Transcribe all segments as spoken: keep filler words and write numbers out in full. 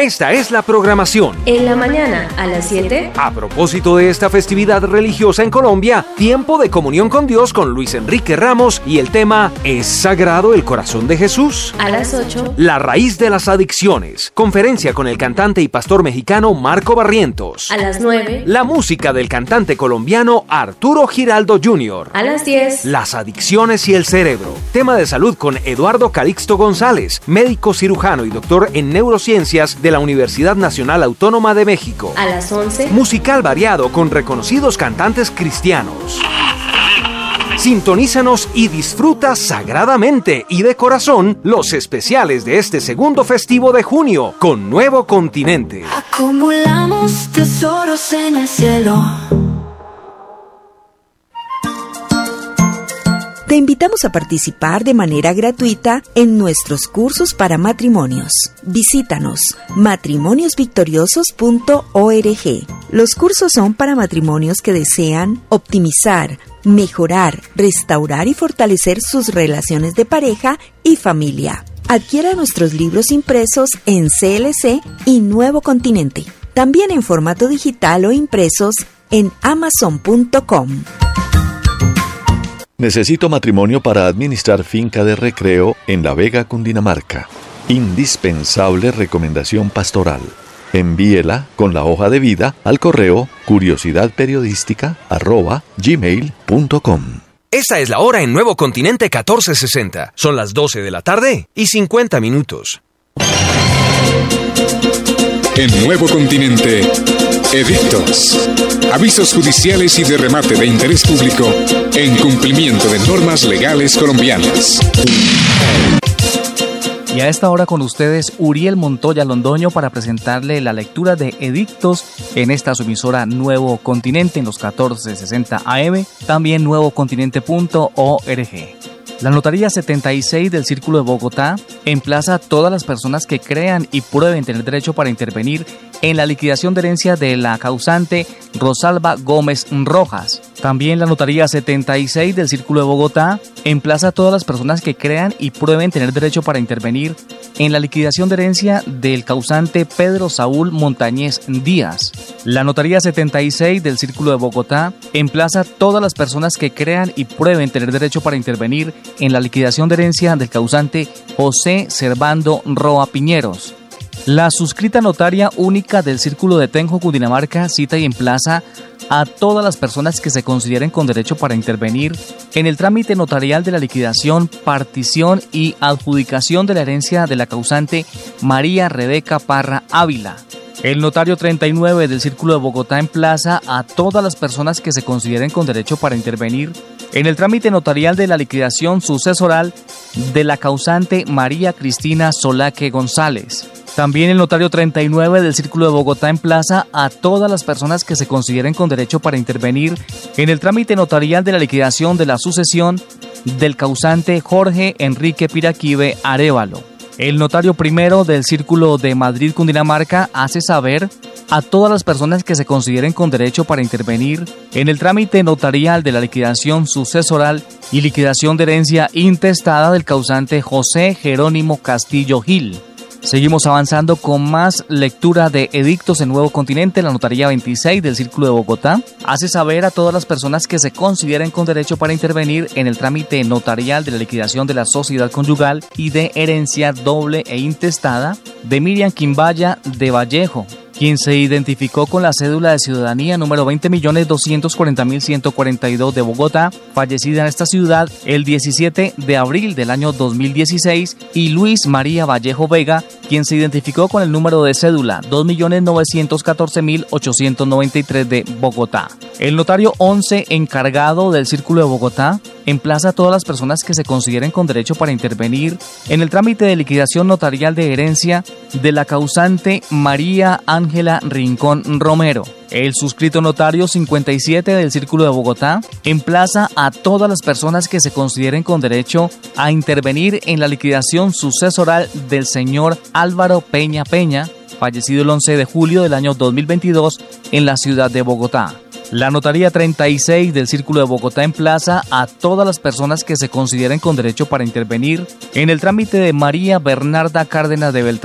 Esta es la programación. En la mañana, a las siete. A propósito de esta festividad religiosa en Colombia, tiempo de comunión con Dios con Luis Enrique Ramos y el tema ¿Es sagrado el corazón de Jesús? A las ocho. La raíz de las adicciones. Conferencia con el cantante y pastor mexicano Marco Barrientos. A las nueve. La música del cantante colombiano Arturo Giraldo junior A las diez. Las adicciones y el cerebro. Tema de salud con Eduardo Calixto González, médico cirujano y doctor en neurociencias de la Universidad Nacional Autónoma de México. A las once. Musical variado con reconocidos cantantes cristianos. Sintonízanos y disfruta sagradamente y de corazón los especiales de este segundo festivo de junio con Nuevo Continente. Acumulamos tesoros en el cielo. Te invitamos a participar de manera gratuita en nuestros cursos para matrimonios. Visítanos matrimonios victoriosos punto org. Los cursos son para matrimonios que desean optimizar, mejorar, restaurar y fortalecer sus relaciones de pareja y familia. Adquiera nuestros libros impresos en C L C y Nuevo Continente. También en formato digital o impresos en amazon punto com. Necesito matrimonio para administrar finca de recreo en La Vega, Cundinamarca. Indispensable recomendación pastoral. Envíela con la hoja de vida al correo curiosidadperiodística arroba gmail punto com. Esta es la hora en Nuevo Continente catorce sesenta. Son las doce de la tarde y cincuenta minutos. En Nuevo Continente, edictos, avisos judiciales y de remate de interés público en cumplimiento de normas legales colombianas. Y a esta hora con ustedes Uriel Montoya Londoño para presentarle la lectura de edictos en esta su emisora Nuevo Continente en los catorce sesenta A M, también nuevo continente punto org. La Notaría setenta y seis del Círculo de Bogotá emplaza a todas las personas que crean y prueben tener derecho para intervenir en la liquidación de herencia de la causante Rosalba Gómez Rojas. También la Notaría setenta y seis del Círculo de Bogotá emplaza a todas las personas que crean y prueben tener derecho para intervenir en la liquidación de herencia del causante Pedro Saúl Montañez Díaz. La Notaría setenta y seis del Círculo de Bogotá emplaza a todas las personas que crean y prueben tener derecho para intervenir en la liquidación de herencia del causante José Servando Roa Piñeros. La suscrita notaria única del Círculo de Tenjo, Cundinamarca, cita y emplaza a todas las personas que se consideren con derecho para intervenir en el trámite notarial de la liquidación, partición y adjudicación de la herencia de la causante María Rebeca Parra Ávila. El notario treinta y nueve del Círculo de Bogotá emplaza a todas las personas que se consideren con derecho para intervenir en el trámite notarial de la liquidación sucesoral de la causante María Cristina Solaque González. También el notario treinta y nueve del Círculo de Bogotá emplaza a todas las personas que se consideren con derecho para intervenir en el trámite notarial de la liquidación de la sucesión del causante Jorge Enrique Piraquive Arévalo. El notario primero del Círculo de Madrid, Cundinamarca, hace saber a todas las personas que se consideren con derecho para intervenir en el trámite notarial de la liquidación sucesoral y liquidación de herencia intestada del causante José Jerónimo Castillo Gil. Seguimos avanzando con más lectura de edictos en Nuevo Continente. La Notaría veintiséis del Círculo de Bogotá hace saber a todas las personas que se consideren con derecho para intervenir en el trámite notarial de la liquidación de la sociedad conyugal y de herencia doble e intestada de Miriam Quimbaya de Vallejo, quien se identificó con la cédula de ciudadanía número veinte millones doscientos cuarenta mil ciento cuarenta y dos de Bogotá, fallecida en esta ciudad el diecisiete de abril del año dos mil dieciséis, y Luis María Vallejo Vega, quien se identificó con el número de cédula dos millones novecientos catorce mil ochocientos noventa y tres de Bogotá. El notario once encargado del Círculo de Bogotá emplaza a todas las personas que se consideren con derecho para intervenir en el trámite de liquidación notarial de herencia de la causante María Ángela Rincón Romero. El suscrito notario cincuenta y siete del Círculo de Bogotá emplaza a todas las personas que se consideren con derecho a intervenir en la liquidación sucesoral del señor Álvaro Peña Peña, fallecido el once de julio del año dos mil veintidós en la ciudad de Bogotá. La Notaría treinta y seis del Círculo de Bogotá emplaza a todas las personas que se consideren con derecho para intervenir en el trámite de María Bernarda Cárdenas de Beltrán,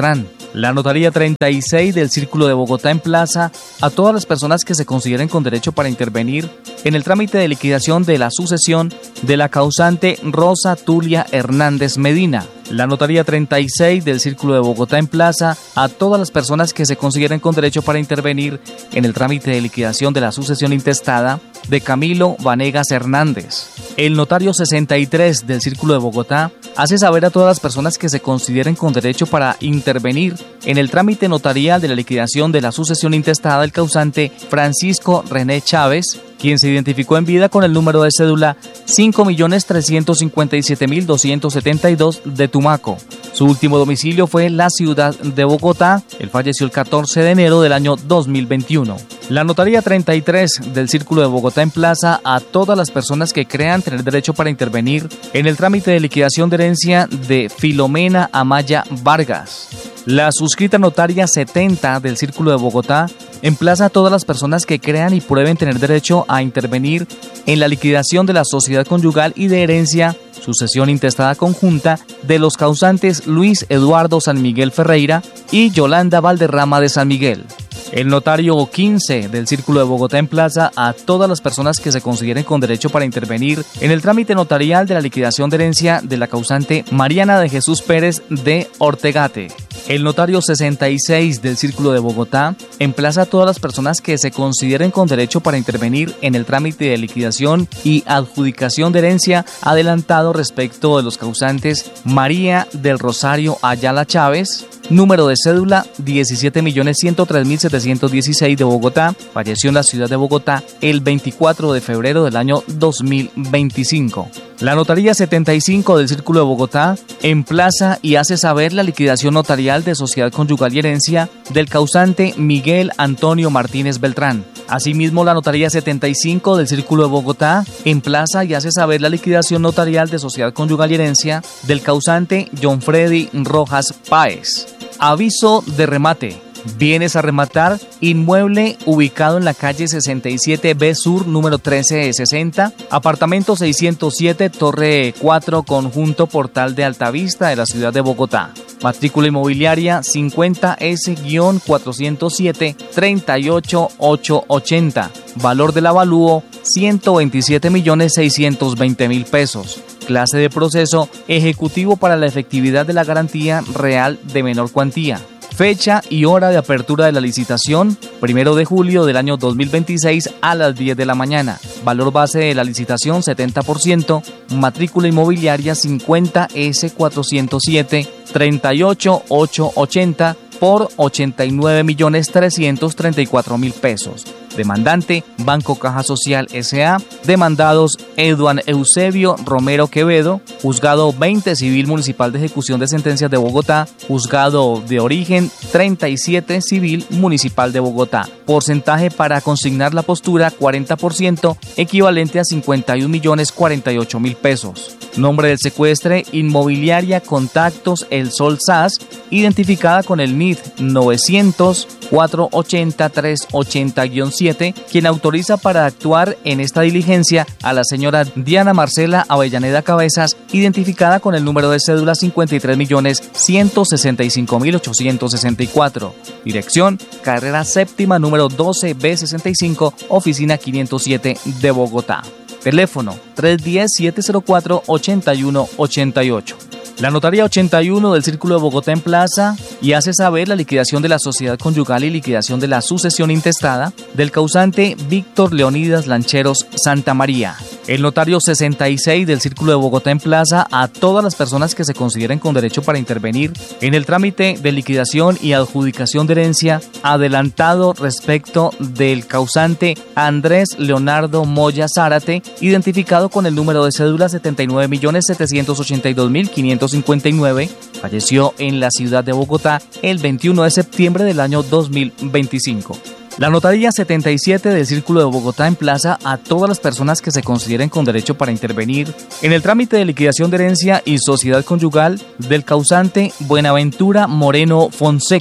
La notaría treinta y seis del Círculo de Bogotá emplaza a todas las personas que se consideren con derecho para intervenir en el trámite de liquidación de la sucesión de la causante Rosa Tulia Hernández Medina. La notaría treinta y seis del Círculo de Bogotá emplaza a todas las personas que se consideren con derecho para intervenir en el trámite de liquidación de la sucesión intestada de Camilo Vanegas Hernández. El notario sesenta y tres del Círculo de Bogotá hace saber a todas las personas que se consideren con derecho para intervenir en el trámite notarial de la liquidación de la sucesión intestada del causante Francisco René Chávez, quien se identificó en vida con el número de cédula cinco millones trescientos cincuenta y siete mil doscientos setenta y dos de Tumaco. Su último domicilio fue la ciudad de Bogotá. Él falleció el catorce de enero del año dos mil veintiuno. La notaría treinta y tres del Círculo de Bogotá emplaza a todas las personas que crean tener derecho para intervenir en el trámite de liquidación de herencia de Filomena Amaya Vargas. La suscrita notaria setenta del Círculo de Bogotá emplaza a todas las personas que crean y prueben tener derecho a intervenir en la liquidación de la sociedad conyugal y de herencia, sucesión intestada conjunta de los causantes Luis Eduardo San Miguel Ferreira y Yolanda Valderrama de San Miguel. El notario quince del Círculo de Bogotá emplaza a todas las personas que se consideren con derecho para intervenir en el trámite notarial de la liquidación de herencia de la causante Mariana de Jesús Pérez de Ortegate. El notario sesenta y seis del Círculo de Bogotá emplaza a todas las personas que se consideren con derecho para intervenir en el trámite de liquidación y adjudicación de herencia adelantado respecto de los causantes María del Rosario Ayala Chávez, número de cédula diecisiete millones ciento tres mil setecientos dieciséis de Bogotá, falleció en la ciudad de Bogotá el veinticuatro de febrero del año dos mil veinticinco. La notaría setenta y cinco del Círculo de Bogotá emplaza y hace saber la liquidación notarial de sociedad conyugal y herencia del causante Miguel Antonio Martínez Beltrán. Asimismo, la notaría setenta y cinco del Círculo de Bogotá emplaza y hace saber la liquidación notarial de sociedad conyugal y herencia del causante John Freddy Rojas Páez. Aviso de remate. Bienes a rematar, inmueble ubicado en la calle sesenta y siete B Sur, número trece sesenta, apartamento seiscientos siete, torre cuatro, conjunto Portal de Altavista de la ciudad de Bogotá. Matrícula inmobiliaria cincuenta S cuatrocientos siete, treinta y ocho mil ochocientos ochenta. Valor del avalúo ciento veintisiete millones seiscientos veinte mil pesos. Clase de proceso ejecutivo para la efectividad de la garantía real de menor cuantía. Fecha y hora de apertura de la licitación, primero de julio del año dos mil veintiséis a las diez de la mañana. Valor base de la licitación setenta por ciento. Matrícula inmobiliaria cincuenta S cuatrocientos siete, treinta y ocho mil ochocientos ochenta por ochenta y nueve millones trescientos treinta y cuatro mil pesos. Demandante, Banco Caja Social S A Demandados, Eduan Eusebio Romero Quevedo, Juzgado veinte Civil Municipal de Ejecución de Sentencias de Bogotá, Juzgado de Origen treinta y siete Civil Municipal de Bogotá. Porcentaje para consignar la postura cuarenta por ciento, equivalente a cincuenta y un millones cuarenta y ocho mil pesos. Nombre del secuestre, Inmobiliaria Contactos El Sol S A S, identificada con el N I D novecientos, cuatrocientos ochenta, trescientos ochenta guion siete, quien autoriza para actuar en esta diligencia a la señora Diana Marcela Avellaneda Cabezas, identificada con el número de cédula cincuenta y tres millones ciento sesenta y cinco mil ochocientos sesenta y cuatro. Dirección, carrera séptima número doce B sesenta y cinco, oficina quinientos siete de Bogotá. Teléfono tres uno cero, siete cero cuatro, ocho uno ocho ocho. La notaría ochenta y uno del Círculo de Bogotá emplaza y hace saber la liquidación de la sociedad conyugal y liquidación de la sucesión intestada del causante Víctor Leonidas Lancheros Santa María. El notario sesenta y seis del Círculo de Bogotá emplaza a todas las personas que se consideren con derecho para intervenir en el trámite de liquidación y adjudicación de herencia adelantado respecto del causante Andrés Leonardo Moya Zárate, identificado con el número de cédula setenta y nueve millones setecientos ochenta y dos mil quinientos cincuenta y nueve, falleció en la ciudad de Bogotá el veintiuno de septiembre del año dos mil veinticinco. La notaría setenta y siete del Círculo de Bogotá emplaza a todas las personas que se consideren con derecho para intervenir en el trámite de liquidación de herencia y sociedad conyugal del causante Buenaventura Moreno Fonseca,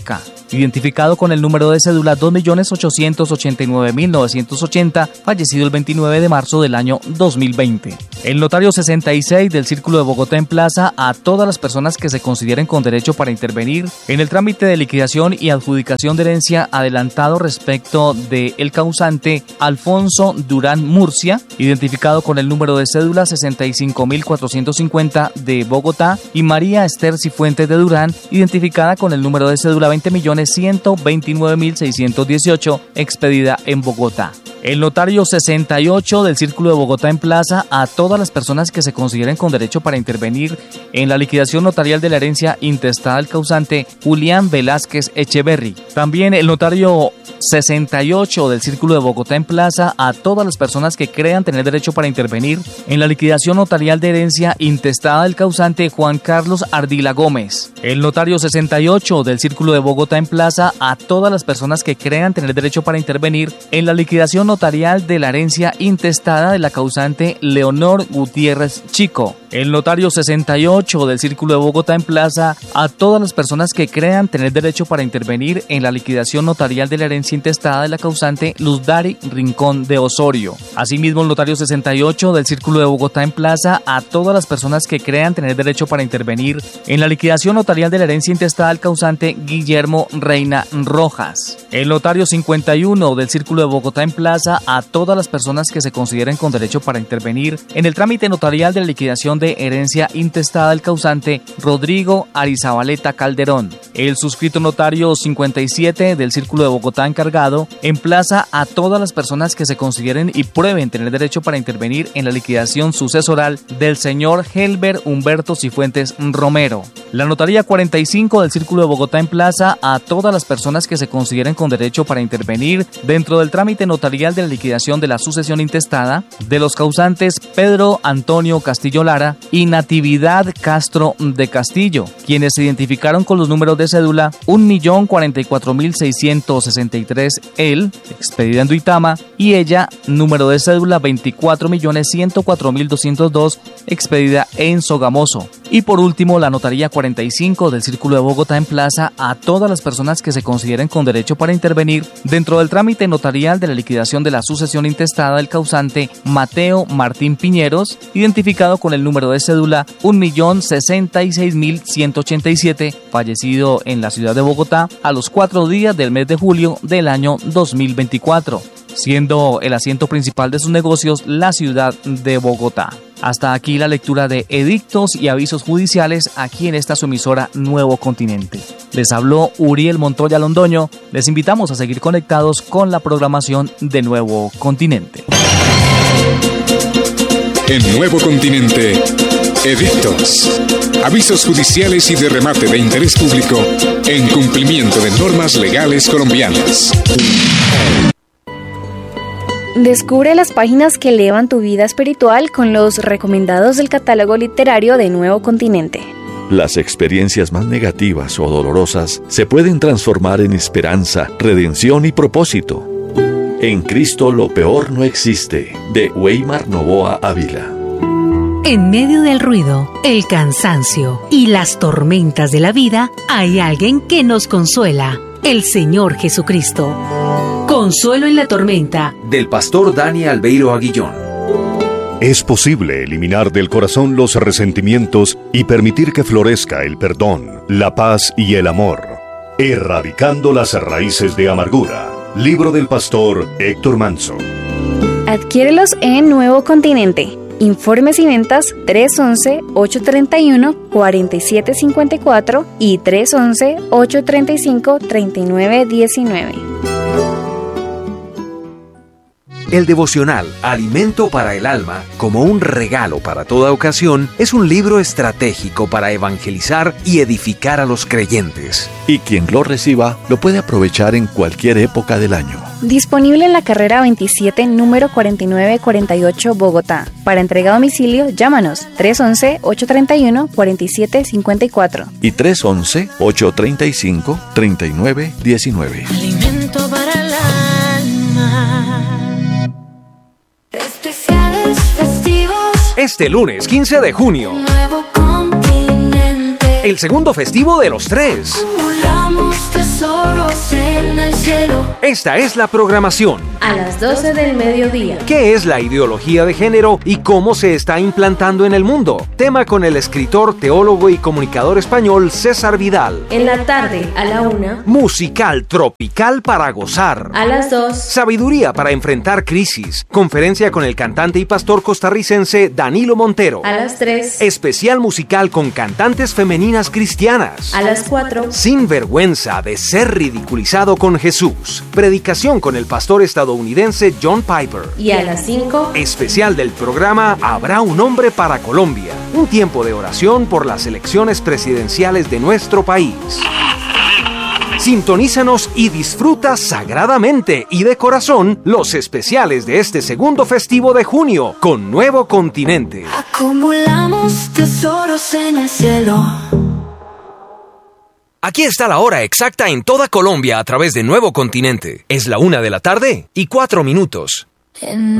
identificado con el número de cédula dos millones ochocientos ochenta y nueve mil novecientos ochenta, fallecido el veintinueve de marzo del año dos mil veinte. El notario sesenta y seis del Círculo de Bogotá emplaza a todas las personas que se consideren con derecho para intervenir en el trámite de liquidación y adjudicación de herencia adelantado respecto de el causante Alfonso Durán Murcia, identificado con el número de cédula sesenta y cinco mil cuatrocientos cincuenta de Bogotá, y María Esther Cifuentes de Durán, identificada con el número de cédula veinte millones ciento veintinueve mil seiscientos dieciocho, expedida en Bogotá. El notario sesenta y ocho del Círculo de Bogotá emplaza a todas las personas que se consideren con derecho para intervenir en la liquidación notarial de la herencia intestada al causante Julián Velázquez Echeverry. También el notario sesenta y ocho del Círculo de Bogotá emplaza a todas las personas que crean tener derecho para intervenir en la liquidación notarial de herencia intestada del causante Juan Carlos Ardila Gómez. El notario sesenta y ocho del Círculo de Bogotá emplaza a todas las personas que crean tener derecho para intervenir en la liquidación notarial de la herencia intestada de la causante Leonor Gutiérrez Chico. El notario sesenta y ocho del Círculo de Bogotá emplaza a todas las personas que crean tener derecho para intervenir en la liquidación notarial de la herencia intestada de la causante Luz Dari Rincón de Osorio. Asimismo, el notario sesenta y ocho del Círculo de Bogotá emplaza a todas las personas que crean tener derecho para intervenir en la liquidación notarial de la herencia intestada del causante Guillermo Reina Rojas. El notario cincuenta y uno del Círculo de Bogotá emplaza a todas las personas que se consideren con derecho para intervenir en el trámite notarial de la liquidación de herencia intestada del causante Rodrigo Arizabaleta Calderón. El suscrito notario cincuenta y siete del Círculo de Bogotá encargado emplaza a todas las personas que se consideren y prueben tener derecho para intervenir en la liquidación sucesoral del señor Helber Humberto Cifuentes Romero. La notaría cuarenta y cinco del Círculo de Bogotá emplaza a todas las personas que se consideren con derecho para intervenir dentro del trámite notarial de la liquidación de la sucesión intestada de los causantes Pedro Antonio Castillo Lara y Natividad Castro de Castillo, quienes se identificaron con los números de cédula un millón cuarenta y cuatro mil seiscientos sesenta y tres, él, expedida en Duitama, y ella, número de cédula veinticuatro millones ciento cuatro mil doscientos dos, expedida en Sogamoso. Y por último, la notaría cuarenta y cinco del Círculo de Bogotá emplaza a todas las personas que se consideren con derecho para intervenir dentro del trámite notarial de la liquidación de la sucesión intestada del causante Mateo Martín Piñeros, identificado con el número de cédula un millón sesenta y seis mil ciento ochenta y siete, fallecido en la ciudad de Bogotá a los cuatro días del mes de julio del año dos mil veinticuatro, siendo el asiento principal de sus negocios la ciudad de Bogotá. Hasta aquí la lectura de edictos y avisos judiciales aquí en esta su emisora Nuevo Continente. Les habló Uriel Montoya Londoño. Les invitamos a seguir conectados con la programación de Nuevo Continente. En Nuevo Continente, edictos, avisos judiciales y de remate de interés público en cumplimiento de normas legales colombianas. Descubre las páginas que elevan tu vida espiritual con los recomendados del catálogo literario de Nuevo Continente. Las experiencias más negativas o dolorosas se pueden transformar en esperanza, redención y propósito. En Cristo lo peor no existe, de Weimar Novoa Ávila. En medio del ruido, el cansancio y las tormentas de la vida, hay alguien que nos consuela, el Señor Jesucristo. Consuelo en la tormenta, del pastor Dani Albeiro Aguillón. Es posible eliminar del corazón los resentimientos y permitir que florezca el perdón, la paz y el amor, erradicando las raíces de amargura. Libro del pastor Héctor Manso. Adquiérelos en Nuevo Continente. Informes y ventas tres once, ocho treinta y uno, cuarenta y siete cincuenta y cuatro y tres once, ocho treinta y cinco, treinta y nueve diecinueve. El devocional Alimento para el Alma, como un regalo para toda ocasión, es un libro estratégico para evangelizar y edificar a los creyentes. Y quien lo reciba lo puede aprovechar en cualquier época del año. Disponible en la carrera veintisiete, número cuarenta y nueve cuarenta y ocho, Bogotá. Para entrega a domicilio, llámanos tres once, ocho treinta y uno, cuarenta y siete cincuenta y cuatro. Y tres once, ocho treinta y cinco, treinta y nueve diecinueve. Alimento para el alma. Especiales festivos. Este lunes quince de junio. Nuevo Continente. El segundo festivo de los tres. Acumulamos tesoros en el cielo. Esta es la programación. A las doce del mediodía. ¿Qué es la ideología de género y cómo se está implantando en el mundo? Tema con el escritor, teólogo y comunicador español César Vidal. En la tarde, a la una. Musical tropical para gozar. A las dos. Sabiduría para enfrentar crisis. Conferencia con el cantante y pastor costarricense Danilo Montero. A las tres. Especial musical con cantantes femeninas cristianas. A las cuatro. Sin vergüenza de ser ridiculizado con Jesús. Predicación con el pastor estadounidense John Piper. Y a las cinco. Especial del programa Habrá un hombre para Colombia. Un tiempo de oración por las elecciones presidenciales de nuestro país. Sintonízanos y disfruta sagradamente y de corazón los especiales de este segundo festivo de junio con Nuevo Continente. Acumulamos tesoros en el cielo. Aquí está la hora exacta en toda Colombia a través de Nuevo Continente. Es la una de la tarde y cuatro minutos. En